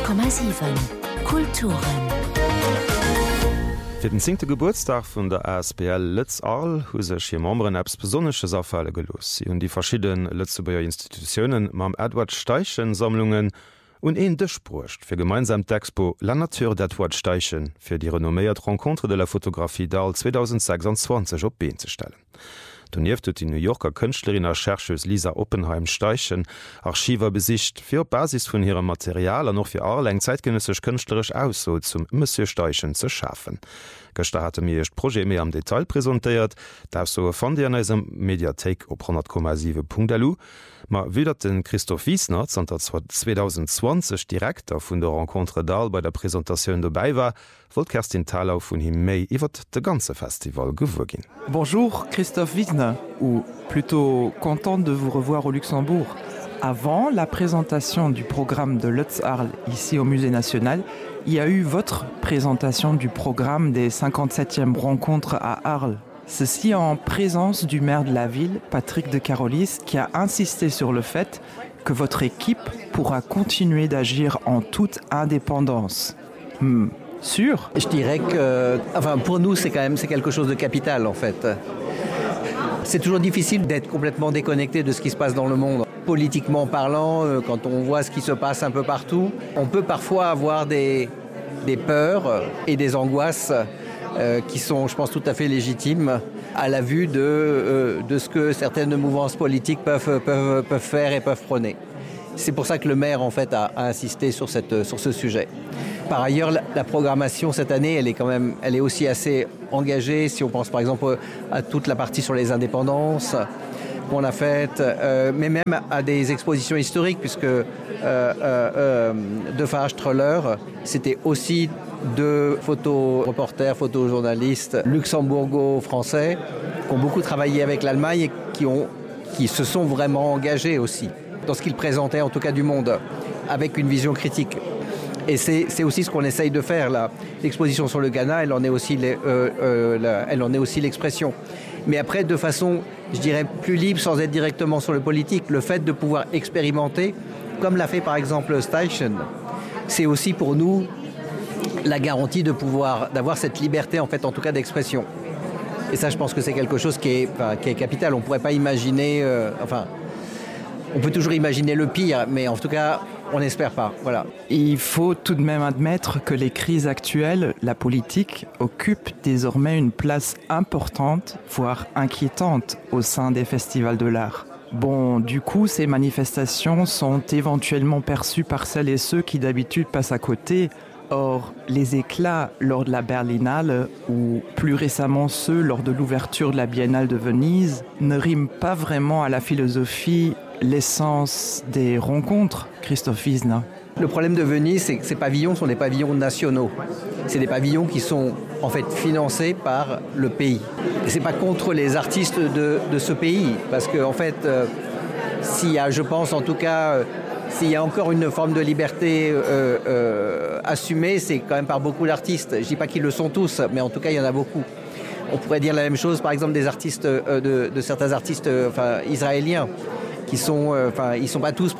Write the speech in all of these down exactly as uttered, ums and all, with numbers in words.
Komma sieben Kulturen. Für den zehnten Geburtstag von der A S P L Lütz Arl hu sech hier Membern Apps besonnesche Afälle gelos. Und die verschiedenen Lützeburger Institutionen mam Edward Steichen Sammlungen und een Dëchbrucht fir gemeinsam d'Expo La Nature d'Edward Steichen fir die renomméiert Rencontre de la Photographie d'Arl zwanzig sechsundzwanzig op Been ze stellen. Toniert huet die New Yorker Künstlerin a Chercheuse Lisa Oppenheim Steichen Archiver besicht fir op Basis vun hirem Material an noch fir Arl eng zeitgenössech künstlerisch Ausso zum Monsieur Steichen ze schaffen. Gëster hatte mir echt Projekt mé am Detail präsentiert, da so fan Di an eisem Mediathek op hundert Komma sieben Punkt l u, ma widert den Christoph Wiesner zwanzig zwanzig Direktor vun der Rencontre d'Arl bei der Präsentation dabei war, wollt Kerstin Thalau vun him méi iwwer de ganze Festival gewur gin. Bonjour Christoph Wiesner, ou plutôt content de vous revoir au Luxembourg. Avant la présentation du programme de Lutz Arl ici au Musée National, il y a eu votre présentation du programme des cinquante-septième rencontres à Arles. Ceci en présence du maire de la ville, Patrick de Carolis, qui a insisté sur le fait que votre équipe pourra continuer d'agir en toute indépendance. Hmm, sûr ? Je dirais que, enfin, pour nous, c'est quand même c'est quelque chose de capital en fait. C'est toujours difficile d'être complètement déconnecté de ce qui se passe dans le monde. Politiquement parlant, quand on voit ce qui se passe un peu partout, on peut parfois avoir des, des peurs et des angoisses euh, qui sont, je pense, tout à fait légitimes à la vue de, euh, de ce que certaines mouvances politiques peuvent, peuvent, peuvent faire et peuvent prôner. C'est pour ça que le maire en fait, a, a insisté sur, cette, sur ce sujet. Par ailleurs, la, la programmation cette année, elle est quand même, elle est aussi assez engagée. Si on pense par exemple à toute la partie sur les indépendances qu'on a faite, euh, mais même à des expositions historiques, puisque euh, euh, euh, De Farage Troller, c'était aussi deux photoreporters, photojournalistes luxembourgo-français qui ont beaucoup travaillé avec l'Allemagne et qui, ont, qui se sont vraiment engagés aussi dans ce qu'ils présentaient, en tout cas du monde, avec une vision critique. Et c'est, c'est aussi ce qu'on essaye de faire là. L'exposition sur le Ghana, elle en est aussi, les, euh, euh, la, elle en est aussi l'expression. Mais après, de façon, je dirais, plus libre, sans être directement sur le politique, le fait de pouvoir expérimenter, comme l'a fait par exemple Steichen, c'est aussi pour nous la garantie de pouvoir, d'avoir cette liberté, en fait, en tout cas d'expression. Et ça, je pense que c'est quelque chose qui est, enfin, qui est capital. On ne pourrait pas imaginer, euh, enfin, on peut toujours imaginer le pire, mais en tout cas, on n'espère pas. Voilà. Il faut tout de même admettre que les crises actuelles, la politique, occupent désormais une place importante, voire inquiétante, au sein des festivals de l'art. Bon, du coup, ces manifestations sont éventuellement perçues par celles et ceux qui d'habitude passent à côté. Or, les éclats lors de la Berlinale, ou plus récemment ceux lors de l'ouverture de la Biennale de Venise, ne riment pas vraiment à la philosophie, l'essence des rencontres, Christoph Wiesner. Le problème de Venise, c'est que ces pavillons sont des pavillons nationaux. C'est des pavillons qui sont en fait financés par le pays. Et c'est pas contre les artistes de, de ce pays, parce que en fait, euh, s'il y a, je pense en tout cas, euh, s'il y a encore une forme de liberté euh, euh, assumée, c'est quand même par beaucoup d'artistes. Je dis pas qu'ils le sont tous, mais en tout cas, il y en a beaucoup. On pourrait dire la même chose, par exemple, des artistes, euh, de, de certains artistes, euh, enfin, israéliens. Qui sont, euh, enfin, ils ne sont pas tous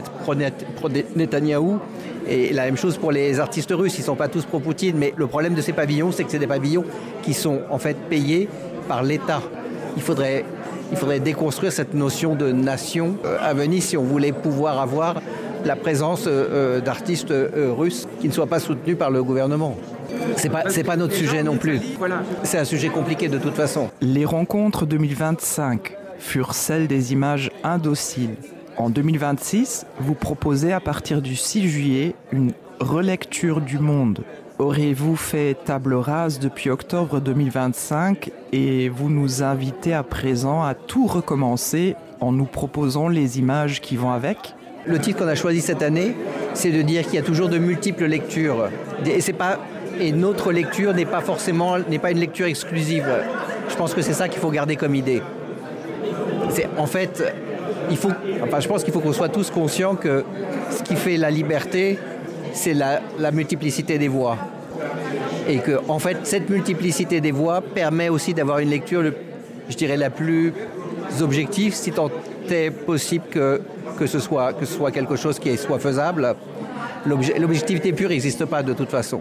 pro-Netanyahou. Et la même chose pour les artistes russes, ils ne sont pas tous pro-Poutine. Mais le problème de ces pavillons, c'est que c'est des pavillons qui sont en fait payés par l'État. Il faudrait, il faudrait déconstruire cette notion de nation euh, à Venise si on voulait pouvoir avoir la présence euh, d'artistes euh, russes qui ne soient pas soutenus par le gouvernement. C'est pas, c'est pas notre sujet non plus. C'est un sujet compliqué de toute façon. Les rencontres deux mille vingt-cinq furent celles des images indociles. En deux mille vingt-six, vous proposez à partir du six juillet une relecture du monde. Aurez-vous fait table rase depuis octobre deux mille vingt-cinq et vous nous invitez à présent à tout recommencer en nous proposant les images qui vont avec ? Le titre qu'on a choisi cette année, c'est de dire qu'il y a toujours de multiples lectures. Et, c'est pas, et notre lecture n'est pas forcément n'est pas une lecture exclusive. Je pense que c'est ça qu'il faut garder comme idée. C'est, en fait, il faut, enfin, je pense qu'il faut qu'on soit tous conscients que ce qui fait la liberté, c'est la, la multiplicité des voix. Et que, en fait, cette multiplicité des voix permet aussi d'avoir une lecture, je dirais, la plus objective, si tant est possible que, que, ce soit, que ce soit quelque chose qui soit faisable. l'obje, l'objectivité pure n'existe pas de toute façon.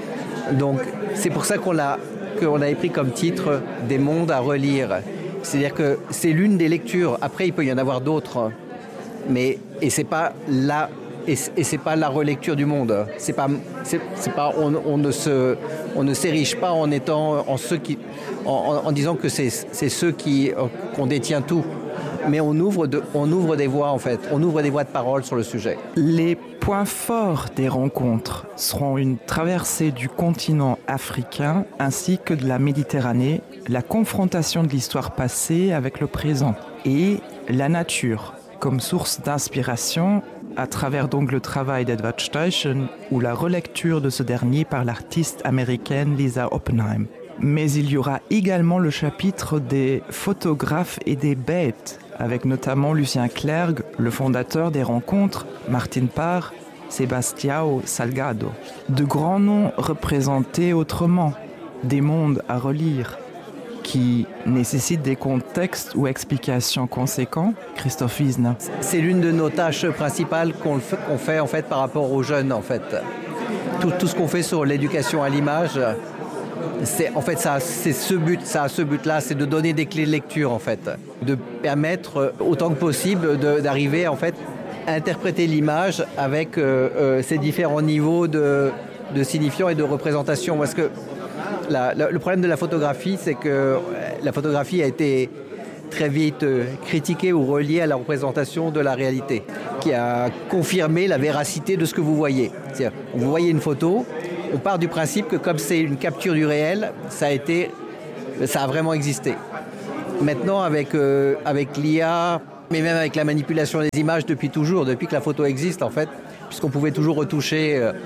Donc c'est pour ça qu'on a, qu'on avait pris comme titre « Des mondes à relire ». C'est-à-dire que c'est l'une des lectures. Après, il peut y en avoir d'autres, mais et c'est pas la et, et c'est pas la relecture du monde. C'est pas, c'est, c'est pas, on, on ne se, on ne s'érige pas en étant en ceux qui, en, en disant que c'est, c'est ceux qui qu'on détient tout. Mais on ouvre, de, on ouvre des voies en fait, on ouvre des voies de parole sur le sujet. Les points forts des rencontres seront une traversée du continent africain ainsi que de la Méditerranée, la confrontation de l'histoire passée avec le présent et la nature comme source d'inspiration à travers donc le travail d'Edward Steichen ou la relecture de ce dernier par l'artiste américaine Lisa Oppenheim. Mais il y aura également le chapitre des photographes et des bêtes, avec notamment Lucien Clergue, le fondateur des rencontres, Martin Parr, Sebastião Salgado. De grands noms représentés autrement, des mondes à relire, qui nécessitent des contextes ou explications conséquents. Christophe Wiesner. C'est l'une de nos tâches principales qu'on fait, qu'on fait en fait par rapport aux jeunes en fait. Tout, tout ce qu'on fait sur l'éducation à l'image, c'est en fait ça, c'est ce but, ça a ce but-là, c'est de donner des clés de lecture en fait, de permettre autant que possible de, d'arriver en fait à interpréter l'image avec euh, euh, ses différents niveaux de, de signifiants et de représentation. Parce que la, la, le problème de la photographie, c'est que la photographie a été très vite euh, critiquée ou reliée à la représentation de la réalité, qui a confirmé la véracité de ce que vous voyez. C'est-à-dire, vous voyez une photo, on part du principe que comme c'est une capture du réel, ça a été, ça a vraiment existé. Maintenant, avec, euh, avec l'I A, mais même avec la manipulation des images depuis toujours, depuis que la photo existe en fait, puisqu'on pouvait toujours retoucher, euh,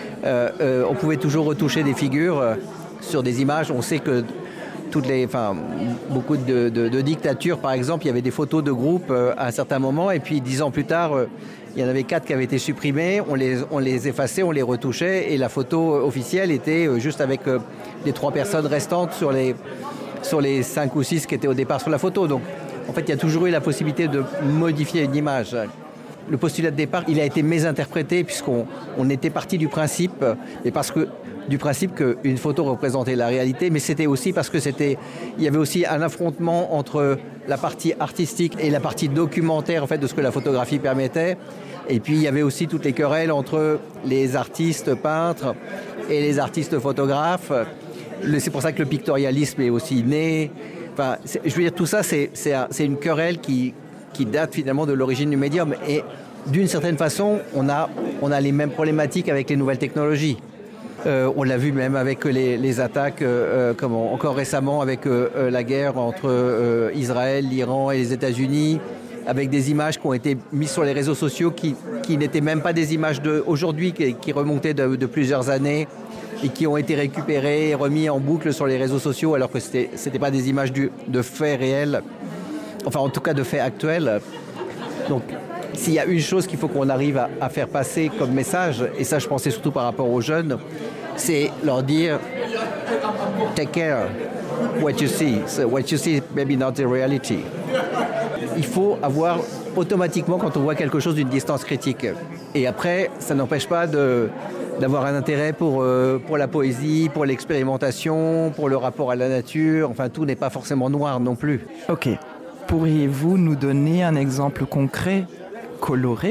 euh, on pouvait toujours retoucher des figures euh, sur des images. On sait que toutes les, enfin, beaucoup de, de, de dictatures, par exemple, il y avait des photos de groupe euh, à un certain moment, et puis dix ans plus tard, euh, il y en avait quatre qui avaient été supprimées, on les, on les effaçait, on les retouchait, et la photo officielle était euh, juste avec euh, les trois personnes restantes sur les, sur les cinq ou six qui étaient au départ sur la photo. Donc, en fait, il y a toujours eu la possibilité de modifier une image. Le postulat de départ, il a été mésinterprété puisqu'on on était parti du principe, et parce que du principe qu'une photo représentait la réalité, mais c'était aussi parce que c'était, il y avait aussi un affrontement entre la partie artistique et la partie documentaire en fait de ce que la photographie permettait. Et puis il y avait aussi toutes les querelles entre les artistes peintres et les artistes photographes. C'est pour ça que le pictorialisme est aussi né. Enfin, je veux dire, tout ça, c'est, c'est, un, c'est une querelle qui, qui date finalement de l'origine du médium. Et d'une certaine façon, on a, on a les mêmes problématiques avec les nouvelles technologies. Euh, on l'a vu même avec les, les attaques, euh, comment, encore récemment avec euh, la guerre entre euh, Israël, l'Iran et les États-Unis, avec des images qui ont été mises sur les réseaux sociaux qui, qui n'étaient même pas des images d'aujourd'hui, qui, qui remontaient de, de plusieurs années et qui ont été récupérées et remis en boucle sur les réseaux sociaux alors que c'était, c'était pas des images du, de faits réels, enfin en tout cas de faits actuels. Donc s'il y a une chose qu'il faut qu'on arrive à, à faire passer comme message, et ça je pensais surtout par rapport aux jeunes, c'est leur dire take care what you see, so what you see maybe not the reality. Il faut avoir automatiquement quand on voit quelque chose d'une distance critique, et après ça n'empêche pas de d'avoir un intérêt pour, euh, pour la poésie, pour l'expérimentation, pour le rapport à la nature. Enfin, tout n'est pas forcément noir non plus. Ok. Pourriez-vous nous donner un exemple concret, coloré ?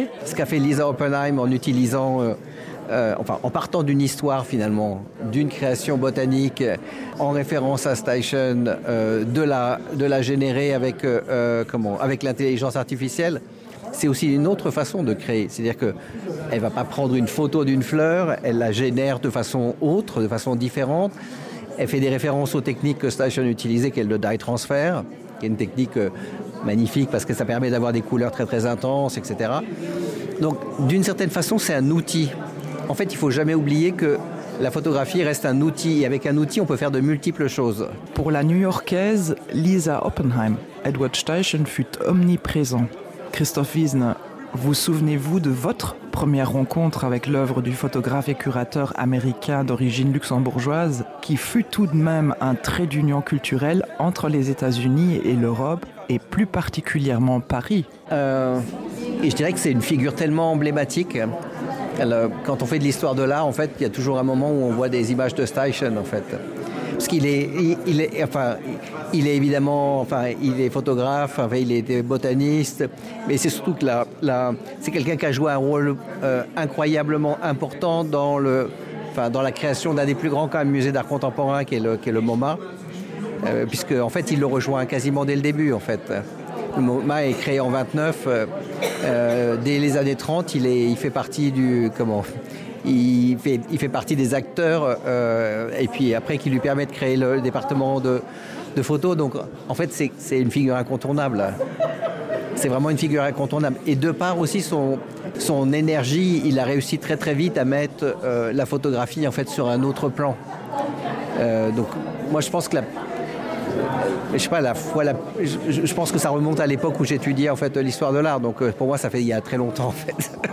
Ce qu'a fait Lisa Oppenheim en utilisant, euh, euh, enfin, en partant d'une histoire finalement, d'une création botanique, en référence à Steichen, euh, de, la, de la générer avec, euh, comment, avec l'intelligence artificielle. C'est aussi une autre façon de créer. C'est-à-dire qu'elle ne va pas prendre une photo d'une fleur, elle la génère de façon autre, de façon différente. Elle fait des références aux techniques que Steichen utilisait, qui est le dye transfer, qui est une technique magnifique parce que ça permet d'avoir des couleurs très très intenses, et cetera. Donc, d'une certaine façon, c'est un outil. En fait, il ne faut jamais oublier que la photographie reste un outil. Et avec un outil, on peut faire de multiples choses. Pour la New-Yorkaise Lisa Oppenheim, Edward Steichen fut omniprésent. Christophe Wiesner, vous souvenez-vous de votre première rencontre avec l'œuvre du photographe et curateur américain d'origine luxembourgeoise, qui fut tout de même un trait d'union culturelle entre les États-Unis et l'Europe, et plus particulièrement Paris ? euh, Et je dirais que c'est une figure tellement emblématique, Alors, quand on fait de l'histoire de l'art, en fait, il y a toujours un moment où on voit des images de Steichen, en fait. Parce qu'il est, il, il est, enfin, il est évidemment, enfin, il est photographe, enfin, il est botaniste, mais c'est surtout que là, là, c'est quelqu'un qui a joué un rôle euh, incroyablement important dans le, enfin, dans la création d'un des plus grands quand même, musées d'art contemporain, qui est le, qui est le MoMA, euh, puisque en fait, il le rejoint quasiment dès le début, en fait. Le MoMA est créé en vingt-neuf, euh, euh, dès les années trente, il est, il fait partie du, comment? Il fait, il fait partie des acteurs euh, et puis après qui lui permet de créer le département de, de photos. Donc en fait c'est, c'est une figure incontournable. C'est vraiment une figure incontournable. Et de part aussi son, son énergie, il a réussi très très vite à mettre euh, la photographie en fait sur un autre plan. Euh, donc moi je pense que la, je sais pas la fois la, je, je pense que ça remonte à l'époque où j'étudiais en fait l'histoire de l'art. Donc pour moi ça fait il y a très longtemps en fait.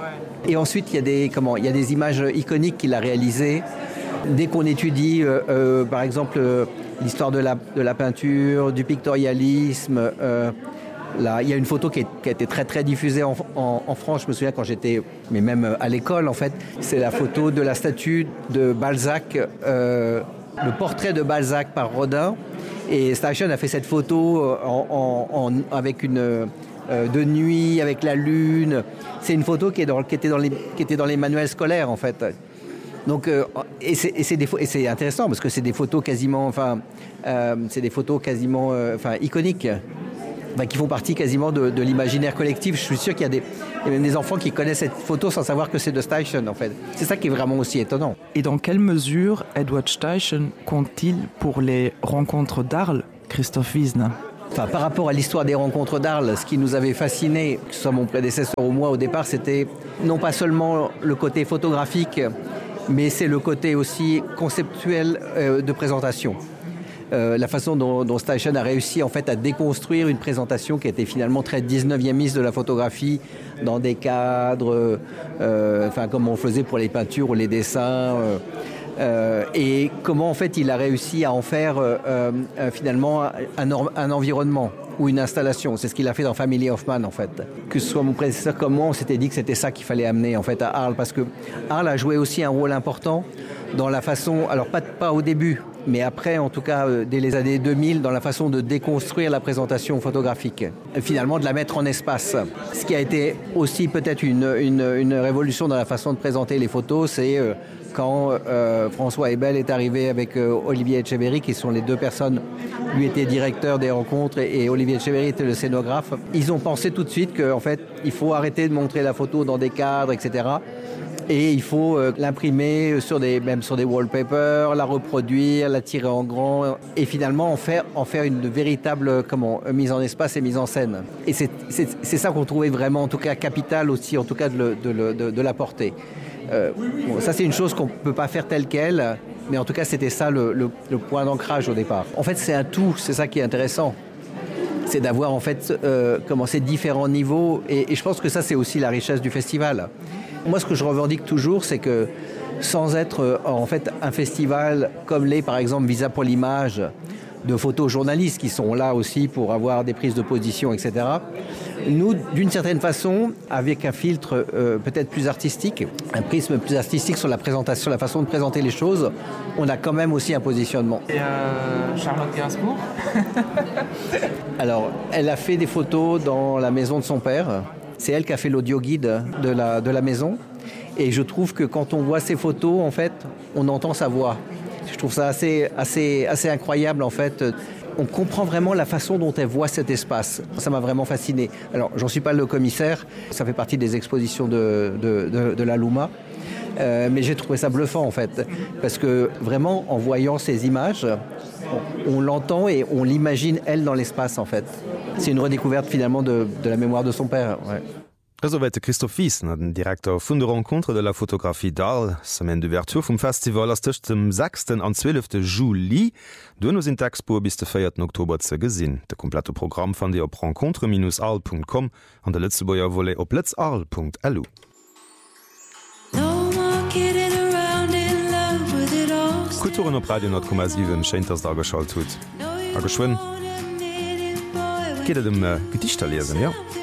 Et ensuite, il y a des, comment, il y a des images iconiques qu'il a réalisées. Dès qu'on étudie, euh, euh, par exemple, euh, l'histoire de la, de la peinture, du pictorialisme, euh, là, il y a une photo qui, est, qui a été très, très diffusée en, en, en France. Je me souviens quand j'étais, mais même à l'école, en fait, c'est la photo de la statue de Balzac, euh, le portrait de Balzac par Rodin. Et Steichen a fait cette photo en, en, en, avec une... Euh, de nuit avec la lune. C'est une photo qui, est dans, qui, était dans les, qui était dans les manuels scolaires en fait. Donc, euh, et, c'est, et, c'est des, et c'est intéressant parce que c'est des photos quasiment, enfin, euh, c'est des photos quasiment, euh, enfin, iconiques, enfin, qui font partie quasiment de, de l'imaginaire collectif. Je suis sûr qu'il y a, des, il y a même des enfants qui connaissent cette photo sans savoir que c'est de Steichen en fait. C'est ça qui est vraiment aussi étonnant. Et dans quelle mesure Edward Steichen compte-t-il pour les rencontres d'Arles, Christophe Wiesner? Enfin, par rapport à l'histoire des rencontres d'Arles, ce qui nous avait fasciné, que ce soit mon prédécesseur ou moi au départ, c'était non pas seulement le côté photographique, mais c'est le côté aussi conceptuel euh, de présentation. Euh, la façon dont, dont Steichen a réussi en fait à déconstruire une présentation qui était finalement très dix-neuvième-iste de la photographie dans des cadres, euh, enfin comme on faisait pour les peintures ou les dessins. Euh, Euh, et comment en fait il a réussi à en faire euh, euh, finalement un, un environnement ou une installation. C'est ce qu'il a fait dans Family of Man en fait. Que ce soit mon prédécesseur comme moi, on s'était dit que c'était ça qu'il fallait amener en fait à Arles, parce que Arles a joué aussi un rôle important dans la façon, alors pas, pas au début, mais après en tout cas euh, dès les années deux mille, dans la façon de déconstruire la présentation photographique, et finalement de la mettre en espace. Ce qui a été aussi peut-être une, une, une révolution dans la façon de présenter les photos, c'est euh, quand euh, François Ebel est arrivé avec euh, Olivier Etcheverry, qui sont les deux personnes, lui était directeur des rencontres et, et Olivier Etcheverry était le scénographe. Ils ont pensé tout de suite qu'en fait, il faut arrêter de montrer la photo dans des cadres, et cetera. Et il faut euh, l'imprimer sur des, même sur des wallpapers, la reproduire, la tirer en grand et finalement en faire, en faire une véritable comment, mise en espace et mise en scène. Et c'est, c'est, c'est ça qu'on trouvait vraiment, en tout cas, capital aussi, en tout cas, de, le, de, le, de, de l'apporter. Euh, bon, ça, c'est une chose qu'on ne peut pas faire telle qu'elle, mais en tout cas, c'était ça le, le, le point d'ancrage au départ. En fait, c'est un tout, c'est ça qui est intéressant. C'est d'avoir en fait euh, comment, ces différents niveaux et, et je pense que ça, c'est aussi la richesse du festival. Moi, ce que je revendique toujours, c'est que sans être euh, en fait un festival comme l'est par exemple Visa pour l'image, de photojournalistes qui sont là aussi pour avoir des prises de position, et cetera. Nous, d'une certaine façon, avec un filtre euh, peut-être plus artistique, un prisme plus artistique sur la présentation, la façon de présenter les choses, on a quand même aussi un positionnement. Et euh, Charlotte Gainsbourg Alors, elle a fait des photos dans la maison de son père. C'est elle qui a fait l'audio guide de la, de la maison. Et je trouve que quand on voit ces photos, en fait, on entend sa voix. Je trouve ça assez, assez, assez incroyable, en fait. On comprend vraiment la façon dont elle voit cet espace. Ça m'a vraiment fasciné. Alors, j'en suis pas le commissaire. Ça fait partie des expositions de, de, de, de la Luma. Euh, mais j'ai trouvé ça bluffant, en fait. Parce que, vraiment, en voyant ces images, on, on l'entend et on l'imagine, elle, dans l'espace, en fait. C'est une redécouverte, finalement, de, de la mémoire de son père. Ouais. Soweit Christophe Wiesner, den Direktor vun der Rencontre de la Fotografie d'Arles, Semaine d'Ouverture vum Festival ass tëcht dem sechsten an zwölften Juli, Duno sind d'Expo bis de feierten Oktober ze gesinn. De komplette Programm fan Dir op rencontre minus arl punkt com an der Letzebauer Wolle op let's arl punkt l u. Kulturen op Radio neun Komma sieben scheint ass da geschalt huet. A geschwen? Geht dem äh, Gedichter lesen, ja?